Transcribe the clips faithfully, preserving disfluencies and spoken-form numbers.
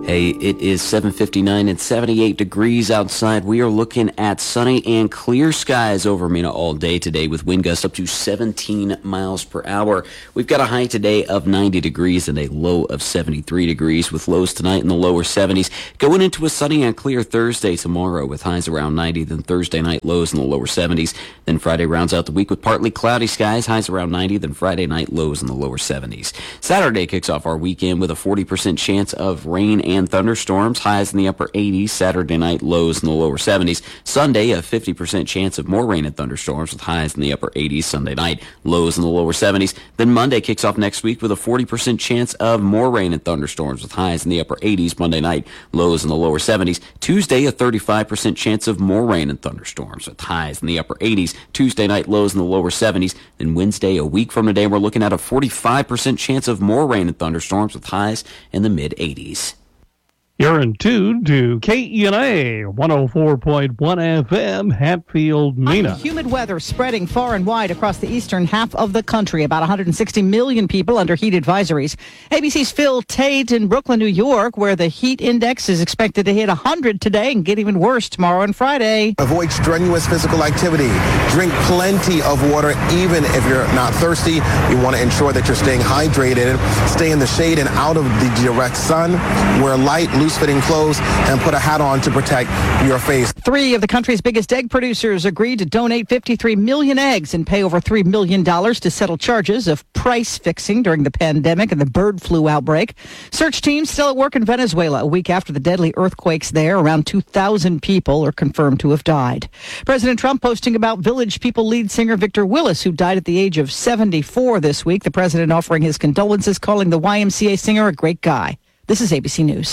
Hey, it is seven fifty-nine and seventy-eight degrees outside. We are looking at sunny and clear skies over Mena all day today with wind gusts up to seventeen miles per hour. We've got a high today of ninety degrees and a low of seventy-three degrees with lows tonight in the lower seventies. Going into a sunny and clear Thursday tomorrow with highs around ninety, then Thursday night lows in the lower seventies. Then Friday rounds out the week with partly cloudy skies, highs around ninety, then Friday night lows in the lower seventies. Saturday kicks off our weekend with a forty percent chance of rain and thunderstorms, highs in the upper eighties, Saturday night lows in the lower seventies. Sunday, a fifty percent chance of more rain and thunderstorms with highs in the upper eighties, Sunday night lows in the lower seventies. Then Monday kicks off next week with a forty percent chance of more rain and thunderstorms with highs in the upper eighties, Monday night lows in the lower seventies. Tuesday, a thirty-five percent chance of more rain and thunderstorms with highs in the upper eighties, Tuesday night lows in the lower seventies. Then Wednesday, a week from today, we're looking at a forty-five percent chance of more rain and thunderstorms with highs in the mid eighties. You're in tune to K E N A one oh four point one F M, Hatfield, Mena. Humid weather spreading far and wide across the eastern half of the country. About one hundred sixty million people under heat advisories. A B C's Phil Tate in Brooklyn, New York, where the heat index is expected to hit one hundred today and get even worse tomorrow and Friday. Avoid strenuous physical activity. Drink plenty of water, even if you're not thirsty. You want to ensure that you're staying hydrated. Stay in the shade and out of the direct sun. Wear light, loose fitting clothes and put a hat on to protect your face. Three of the country's biggest egg producers agreed to donate fifty-three million eggs and pay over three million dollars to settle charges of price fixing during the pandemic and the bird flu outbreak. Search teams still at work in Venezuela a week after the deadly earthquakes there. Around two thousand people are confirmed to have died. President Trump posting about Village People lead singer Victor Willis, who died at the age of seventy-four this week. The president offering his condolences, calling the Y M C A singer a great guy. This is A B C News.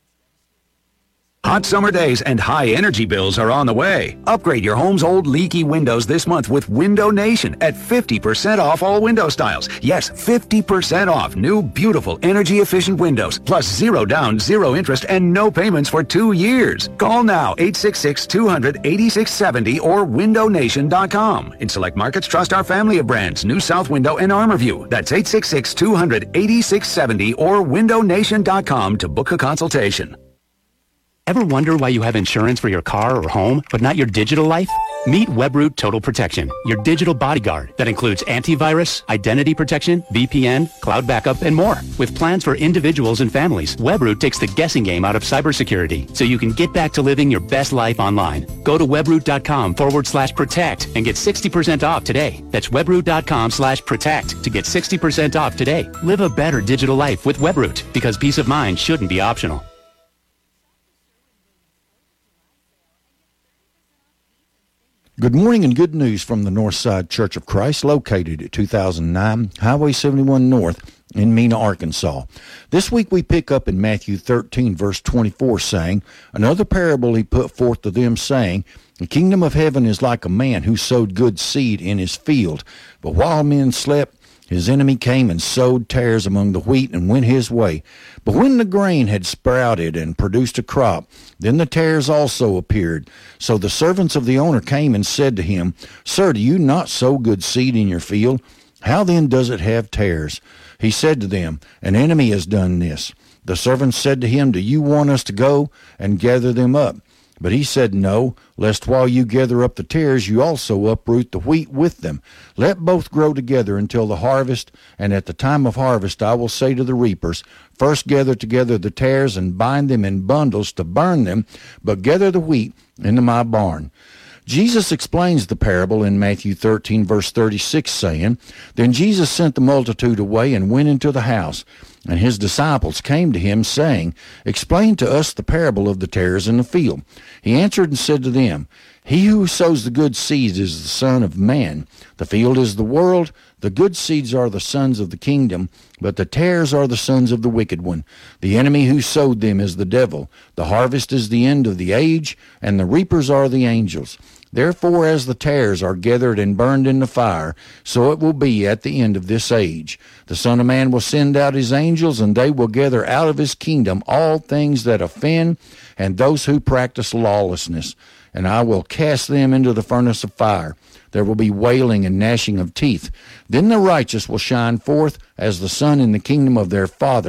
Hot summer days and high energy bills are on the way. Upgrade your home's old leaky windows this month with Window Nation at fifty percent off all window styles. Yes, fifty percent off new, beautiful, energy-efficient windows, plus zero down, zero interest, and no payments for two years. Call now, eight six six, two hundred, eighty-six seventy or window nation dot com. In select markets, trust our family of brands, New South Window and Armorview. That's eight six six, two hundred, eighty-six seventy or window nation dot com to book a consultation. Ever wonder why you have insurance for your car or home, but not your digital life? Meet Webroot Total Protection, your digital bodyguard that includes antivirus, identity protection, V P N, cloud backup, and more. With plans for individuals and families, Webroot takes the guessing game out of cybersecurity so you can get back to living your best life online. Go to webroot.com forward slash protect and get sixty percent off today. That's webroot.com slash protect to get sixty percent off today. Live a better digital life with Webroot because peace of mind shouldn't be optional. Good morning and good news from the Northside Church of Christ, located at two thousand nine Highway seventy-one North in Mena, Arkansas. This week we pick up in Matthew thirteen, verse twenty-four, saying, Another parable he put forth to them, saying, The kingdom of heaven is like a man who sowed good seed in his field. But while men slept, his enemy came and sowed tares among the wheat and went his way. But when the grain had sprouted and produced a crop, then the tares also appeared. So the servants of the owner came and said to him, Sir, do you not sow good seed in your field? How then does it have tares? He said to them, An enemy has done this. The servants said to him, Do you want us to go and gather them up? But he said, No, lest while you gather up the tares, you also uproot the wheat with them. Let both grow together until the harvest, and at the time of harvest I will say to the reapers, First gather together the tares and bind them in bundles to burn them, but gather the wheat into my barn. Jesus explains the parable in Matthew thirteen, verse thirty-six, saying, Then Jesus sent the multitude away and went into the house. And his disciples came to him, saying, Explain to us the parable of the tares in the field. He answered and said to them, He who sows the good seeds is the Son of Man. The field is the world. The good seeds are the sons of the kingdom, but the tares are the sons of the wicked one. The enemy who sowed them is the devil. The harvest is the end of the age, and the reapers are the angels. Therefore, as the tares are gathered and burned in the fire, so it will be at the end of this age. The Son of Man will send out his angels, and they will gather out of his kingdom all things that offend, and those who practice lawlessness. And I will cast them into the furnace of fire. There will be wailing and gnashing of teeth. Then the righteous will shine forth as the sun in the kingdom of their Father.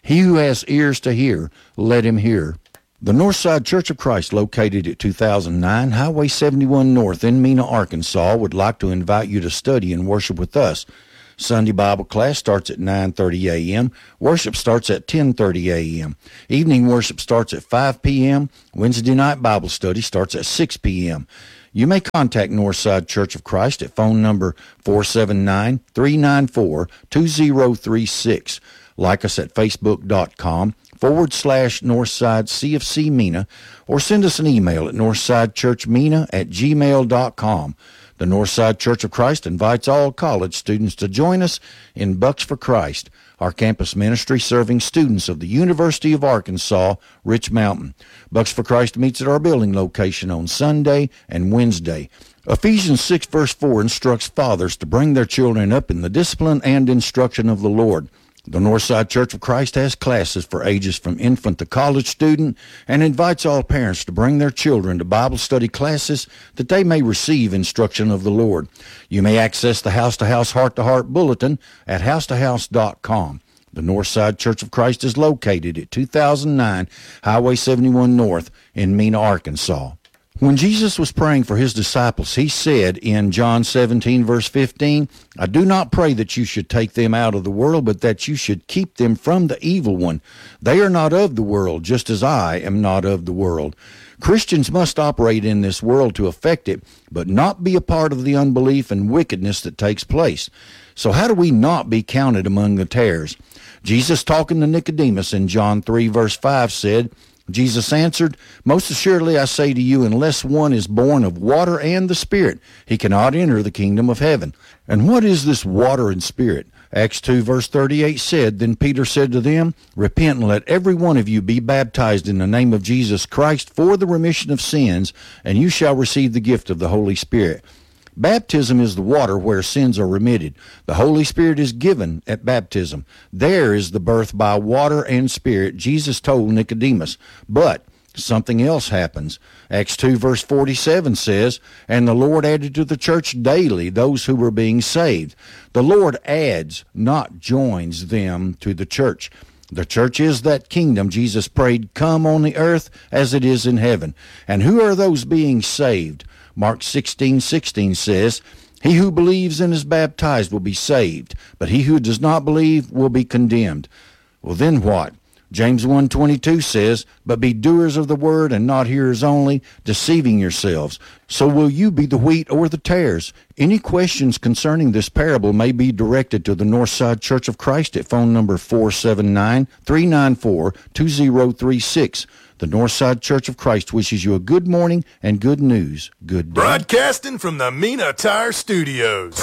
He who has ears to hear, let him hear. The Northside Church of Christ, located at two thousand nine Highway seventy-one North in Mena, Arkansas, would like to invite you to study and worship with us. Sunday Bible class starts at nine thirty a.m. Worship starts at ten thirty a.m. Evening worship starts at five p.m. Wednesday night Bible study starts at six p.m. You may contact Northside Church of Christ at phone number four seven nine, three nine four, two zero three six. Like us at facebook.com forward slash Northside CFC Mena, or send us an email at northsidechurchmena at gmail dot com. The Northside Church of Christ invites all college students to join us in Bucks for Christ, our campus ministry serving students of the University of Arkansas, Rich Mountain. Bucks for Christ meets at our building location on Sunday and Wednesday. Ephesians six verse four instructs fathers to bring their children up in the discipline and instruction of the Lord. The Northside Church of Christ has classes for ages from infant to college student and invites all parents to bring their children to Bible study classes that they may receive instruction of the Lord. You may access the House to House, Heart to Heart bulletin at house to house dot com. The Northside Church of Christ is located at two thousand nine Highway seventy-one North in Mena, Arkansas. When Jesus was praying for his disciples, he said in John seventeen, verse fifteen, I do not pray that you should take them out of the world, but that you should keep them from the evil one. They are not of the world, just as I am not of the world. Christians must operate in this world to affect it, but not be a part of the unbelief and wickedness that takes place. So how do we not be counted among the tares? Jesus, talking to Nicodemus in John three, verse five, said, Jesus answered, Most assuredly I say to you, unless one is born of water and the Spirit, he cannot enter the kingdom of heaven. And what is this water and Spirit? Acts two verse thirty-eight said, Then Peter said to them, Repent and let every one of you be baptized in the name of Jesus Christ for the remission of sins, and you shall receive the gift of the Holy Spirit. Baptism is the water where sins are remitted. The Holy Spirit is given at baptism. There is the birth by water and Spirit, Jesus told Nicodemus. But something else happens. Acts two verse forty-seven says, And the Lord added to the church daily those who were being saved. The Lord adds, not joins them to the church. The church is that kingdom Jesus prayed, come on the earth as it is in heaven. And who are those being saved? Mark sixteen sixteen says, He who believes and is baptized will be saved, but he who does not believe will be condemned. Well, then what? James one twenty-two says, But be doers of the word and not hearers only, deceiving yourselves. So will you be the wheat or the tares? Any questions concerning this parable may be directed to the Northside Church of Christ at phone number four seven nine, three nine four, two zero three six. The Northside Church of Christ wishes you a good morning and good news. Good day. Broadcasting from the Mena Tire Studios.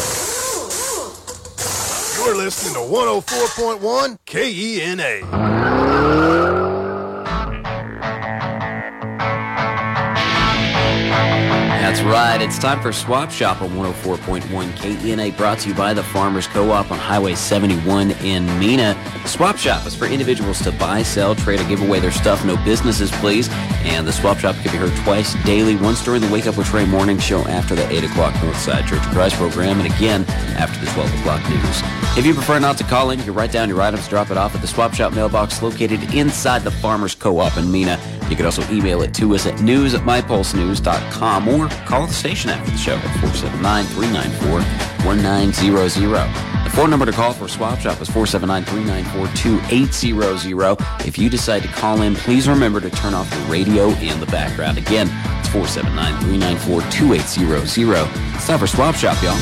You're listening to one oh four point one K E N A. That's right. It's time for Swap Shop on one oh four point one K E N A, brought to you by the Farmers Co-op on Highway seventy-one in Mena. Swap Shop is for individuals to buy, sell, trade, or give away their stuff. No businesses, please. And the Swap Shop can be heard twice daily, once during the Wake Up with Ray morning show after the eight o'clock Northside Church of Christ program, and again after the twelve o'clock news. If you prefer not to call in, you can write down your items, drop it off at the Swap Shop mailbox located inside the Farmers Co-op in Mena. You can also email it to us at news at my pulse news dot com or call the station after the show at four seven nine, three nine four, one nine zero zero. The phone number to call for Swap Shop is four seven nine, three nine four, two eight zero zero. If you decide to call in, please remember to turn off the radio in the background. Again, it's four seven nine, three nine four, two eight zero zero. It's time for Swap Shop, y'all.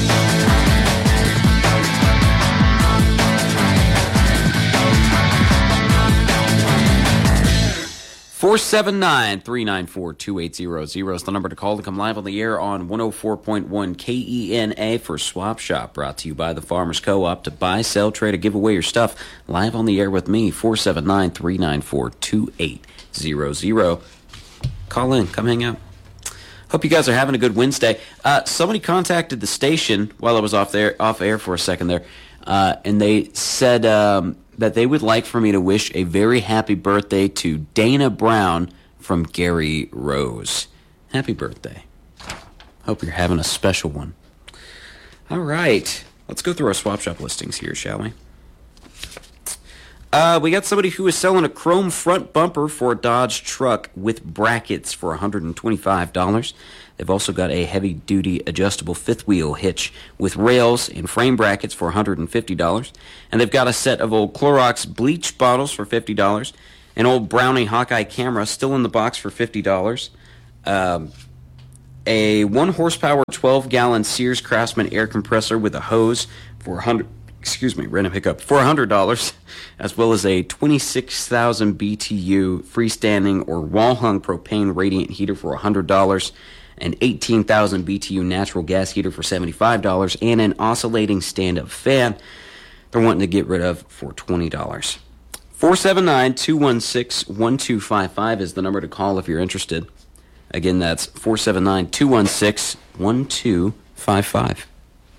four seven nine, three nine four, two eight zero zero is the number to call to come live on the air on one oh four point one K E N A for Swap Shop, brought to you by the Farmers Co-op. To buy, sell, trade, or give away your stuff, live on the air with me, four seven nine, three nine four, two eight zero zero. Call in. Come hang out. Hope you guys are having a good Wednesday. Uh, somebody contacted the station while I was off there, off air for a second there, uh, and they said... Um, that they would like for me to wish a very happy birthday to Dana Brown from Gary Rose. Happy birthday. Hope you're having a special one. All right. Let's go through our Swap Shop listings here, shall we? Uh, we got somebody who is selling a chrome front bumper for a Dodge truck with brackets for one hundred twenty-five dollars. They've also got a heavy-duty adjustable fifth-wheel hitch with rails and frame brackets for one hundred fifty dollars. And they've got a set of old Clorox bleach bottles for fifty dollars. An old Browning Hawkeye camera still in the box for fifty dollars. Um, a one-horsepower twelve-gallon Sears Craftsman air compressor with a hose for one hundred dollars. Excuse me, random hiccup, for one hundred dollars, as well as a twenty-six thousand B T U freestanding or wall-hung propane radiant heater for one hundred dollars, an eighteen thousand B T U natural gas heater for seventy-five dollars, and an oscillating stand-up fan they're wanting to get rid of for twenty dollars. four seven nine, two one six, one two five five is the number to call if you're interested. Again, that's four seven nine, two one six, one two five five.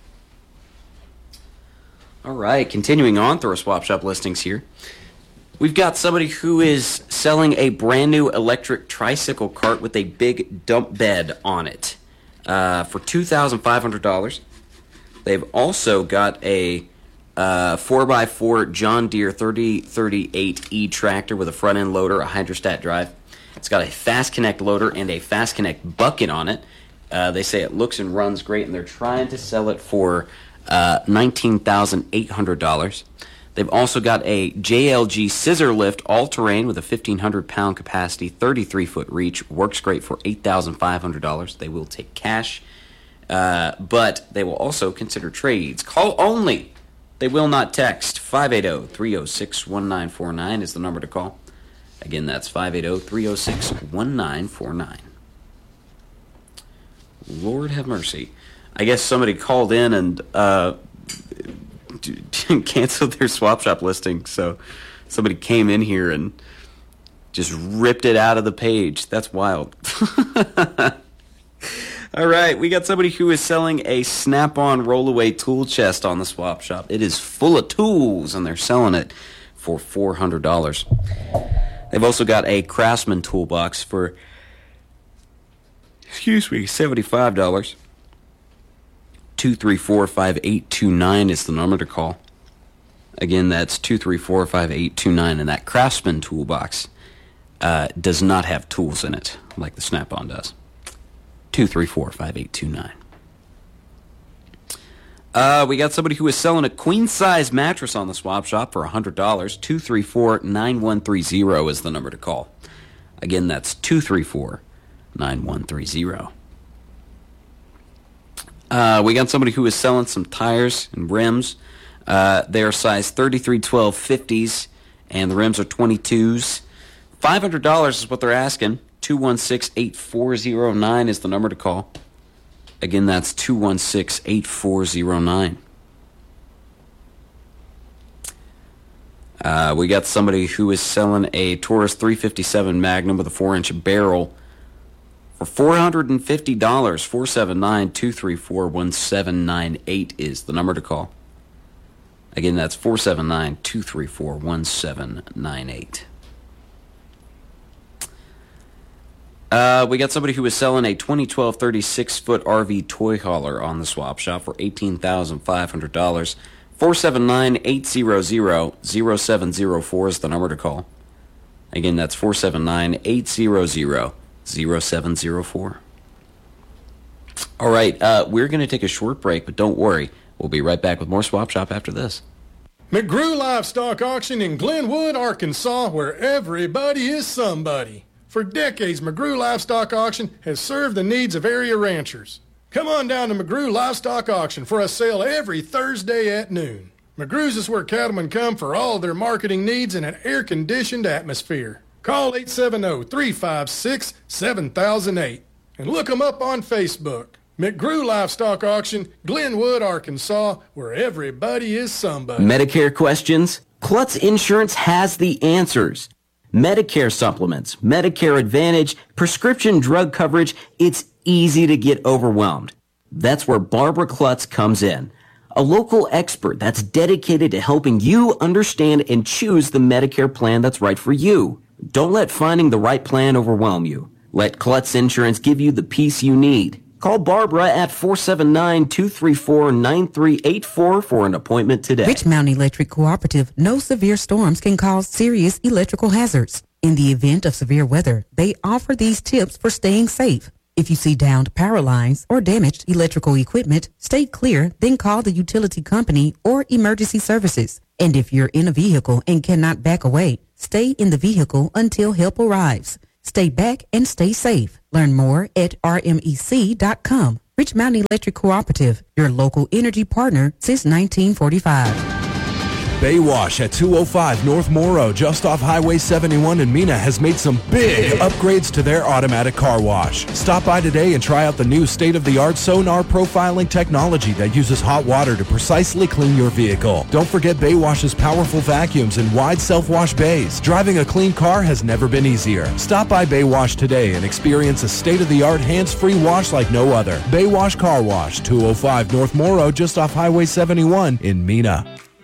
All right, continuing on through our swap shop listings here. We've got somebody who is selling a brand new electric tricycle cart with a big dump bed on it uh, for two thousand five hundred dollars. They've also got a uh, four by four John Deere thirty thirty-eight E tractor with a front end loader, a hydrostat drive. It's got a Fast Connect loader and a Fast Connect bucket on it. Uh, they say it looks and runs great, and they're trying to sell it for Uh, nineteen thousand eight hundred dollars. They've also got a J L G scissor lift all-terrain with a fifteen hundred pound capacity, thirty-three foot reach. Works great for eight thousand five hundred dollars. They will take cash, uh, but they will also consider trades. Call only. They will not text. five eight zero, three zero six, one nine four nine is the number to call. Again, that's five eight zero, three zero six, one nine four nine. Lord have mercy. I guess somebody called in and uh, canceled their swap shop listing, so somebody came in here and just ripped it out of the page. That's wild. All right, we got somebody who is selling a Snap-on roll-away tool chest on the swap shop. It is full of tools, and they're selling it for four hundred dollars. They've also got a Craftsman toolbox for, excuse me, seventy-five dollars. two three four, five eight two nine is the number to call. Again, that's two three four, five eight two nine, and that Craftsman toolbox uh, does not have tools in it like the Snap-on does. two three four, five eight two nine. Uh, we got somebody who is selling a queen-size mattress on the swap shop for one hundred dollars. two three four, nine one three zero is the number to call. Again, that's two three four, nine one three zero. Uh, we got somebody who is selling some tires and rims. Uh, they are size thirty-three twelve fifties, and the rims are twenty-twos. five hundred dollars is what they're asking. two one six, eight four zero nine is the number to call. Again, that's two one six, eight four zero nine. Uh, we got somebody who is selling a Taurus three fifty-seven Magnum with a four inch barrel for four hundred fifty dollars. four seven nine, two three four, one seven nine eight is the number to call. Again, that's four seven nine, two three four, one seven nine eight. Uh, we got somebody who is selling a twenty twelve thirty-six foot R V toy hauler on the swap shop for eighteen thousand five hundred dollars. four seven nine, eight hundred, zero seven zero four is the number to call. Again, that's four seven nine, eight hundred, zero seven zero four. All right, uh, we're going to take a short break, but don't worry. We'll be right back with more Swap Shop after this. McGrew Livestock Auction in Glenwood, Arkansas, where everybody is somebody. For decades, McGrew Livestock Auction has served the needs of area ranchers. Come on down to McGrew Livestock Auction for a sale every Thursday at noon. McGrew's is where cattlemen come for all their marketing needs in an air-conditioned atmosphere. Call eight seven zero, three five six, seven thousand eight and look them up on Facebook. McGrew Livestock Auction, Glenwood, Arkansas, where everybody is somebody. Medicare questions? Klutz Insurance has the answers. Medicare supplements, Medicare Advantage, prescription drug coverage, it's easy to get overwhelmed. That's where Barbara Klutz comes in. A local expert that's dedicated to helping you understand and choose the Medicare plan that's right for you. Don't let finding the right plan overwhelm you. Let Klutz Insurance give you the peace you need. Call Barbara at four seven nine, two three four, nine three eight four for an appointment today. Rich Mountain Electric Cooperative knows severe storms can cause serious electrical hazards. In the event of severe weather, they offer these tips for staying safe. If you see downed power lines or damaged electrical equipment, stay clear, then call the utility company or emergency services. And if you're in a vehicle and cannot back away, stay in the vehicle until help arrives. Stay back and stay safe. Learn more at R M E C dot com. Rich Mountain Electric Cooperative, your local energy partner since nineteen forty-five. Baywash at two oh five North Morrow, just off Highway seventy-one in Mena, has made some big upgrades to their automatic car wash. Stop by today and try out the new state-of-the-art sonar profiling technology that uses hot water to precisely clean your vehicle. Don't forget Baywash's powerful vacuums and wide self-wash bays. Driving a clean car has never been easier. Stop by Baywash today and experience a state-of-the-art hands-free wash like no other. Baywash Car Wash, two oh five North Morrow, just off Highway seventy-one in Mena.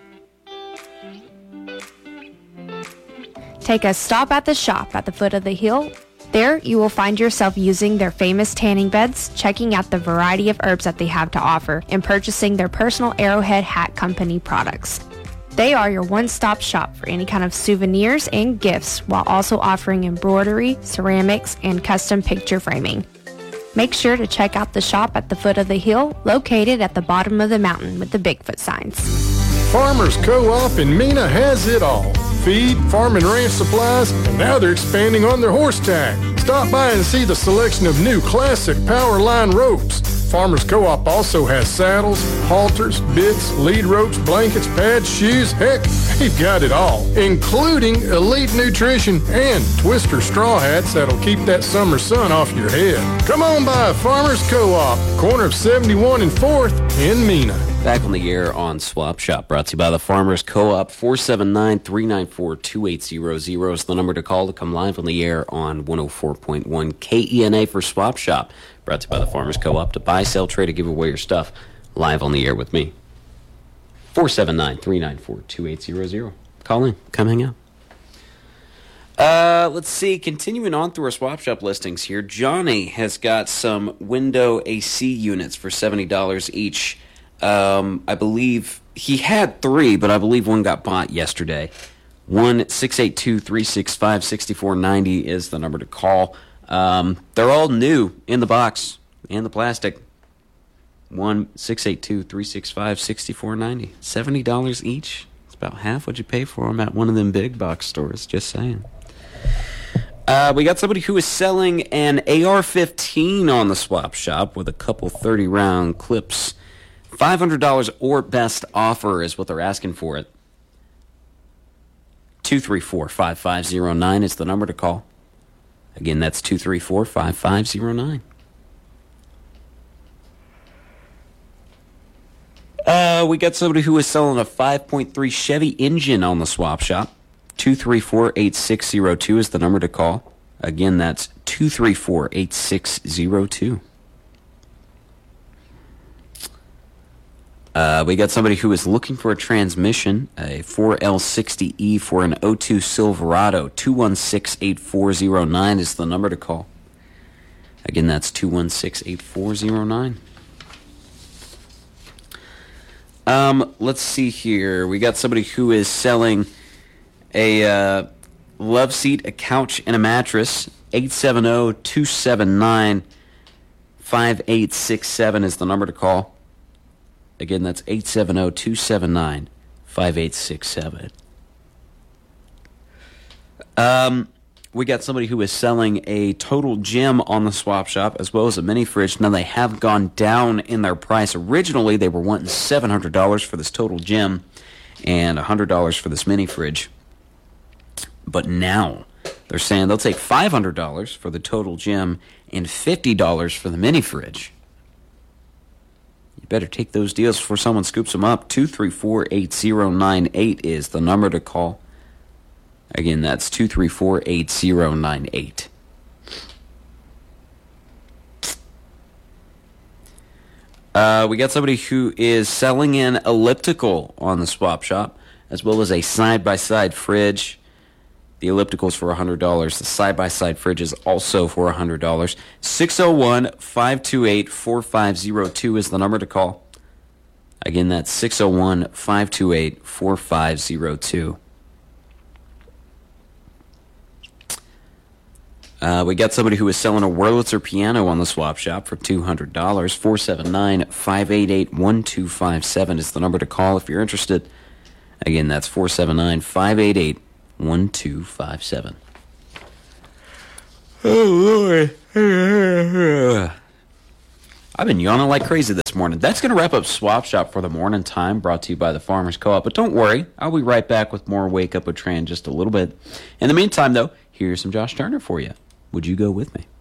Take a stop at the shop at the foot of the hill. There, you will find yourself using their famous tanning beds, checking out the variety of herbs that they have to offer, and purchasing their personal Arrowhead Hat Company products. They are your one-stop shop for any kind of souvenirs and gifts, while also offering embroidery, ceramics, and custom picture framing. Make sure to check out the shop at the foot of the hill, located at the bottom of the mountain with the Bigfoot signs. Farmers Co-op in Mena has it all. Feed, farm and ranch supplies, and now they're expanding on their horse tack. Stop by and see the selection of new classic power line ropes. Farmers Co-op also has saddles, halters, bits, lead ropes, blankets, pads, shoes. Heck, they've got it all, including elite nutrition and twister straw hats that'll keep that summer sun off your head. Come on by Farmers Co-op, corner of seventy-one and fourth in Mena. Back on the air on Swap Shop, brought to you by the Farmers Co-op. Four seven nine, three nine four, two eight zero zero is the number to call to come live on the air on one oh four point one K E N A for Swap Shop. Brought to you by the Farmers Co-op to buy, sell, trade, or give away your stuff live on the air with me. Four seven nine, three nine four, two eight zero zero. Call in. Come hang out. Uh, let's see. Continuing on through our Swap Shop listings here, Johnny has got some window A C units for seventy dollars each. Um, I believe he had three, but I believe one got bought yesterday. one six eight two, three six five, six four nine zero is the number to call. Um, they're all new in the box and the plastic. one six eight two, three six five, six four nine zero. seventy dollars each. It's about half what you pay for them at one of them big box stores. Just saying. Uh, we got somebody who is selling an A R fifteen on the Swap Shop with a couple thirty round clips. five hundred dollars or best offer is what they're asking for it. two three four, five five zero nine is the number to call. Again, that's two three four, five five zero nine. Uh, we got somebody who is selling a five point three Chevy engine on the Swap Shop. two three four, eight six zero two is the number to call. Again, that's two three four, eight six zero two. Uh, we got somebody who is looking for a transmission, a four L sixty E for an oh two Silverado. two one six, eight four zero nine is the number to call. Again, that's two one six, eight four zero nine. Um, let's see here. We got somebody who is selling a uh, love seat, a couch, and a mattress. eight seven zero, two seven nine, five eight six seven is the number to call. Again, that's eight seven zero, two seven nine, five eight six seven. Um, we got somebody who is selling a total gym on the Swap Shop as well as a mini fridge. Now, they have gone down in their price. Originally, they were wanting seven hundred dollars for this total gym and one hundred dollars for this mini fridge. But now they're saying they'll take five hundred dollars for the total gym and fifty dollars for the mini fridge. You better take those deals before someone scoops them up. two three four, eight zero nine eight is the number to call. Again, that's two three four, eight zero nine eight. Uh, we got somebody who is selling an elliptical on the Swap Shop, as well as a side-by-side fridge. The elliptical's for one hundred dollars. The side-by-side fridge is also for one hundred dollars. six oh one, five two eight, four five oh two is the number to call. Again, that's six oh one, five two eight, four five oh two. Uh, we got somebody who is selling a Wurlitzer piano on the swap shop for two hundred dollars. four seven nine, five eight eight, one two five seven is the number to call if you're interested. Again, that's four seven nine, five eight eight, one two five seven. Oh, Lord. I've been yawning like crazy this morning. That's going to wrap up Swap Shop for the morning time, brought to you by the Farmers Co-op. But don't worry, I'll be right back with more Wake Up with Trey in just a little bit. In the meantime, though, here's some Josh Turner for you. Would you go with me?